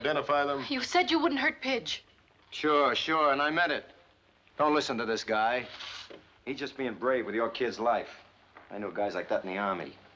identify them? You said you wouldn't hurt Pidge. Sure, and I meant it. Don't listen to this guy. He's just being brave with your kid's life. I knew guys like that in the Army.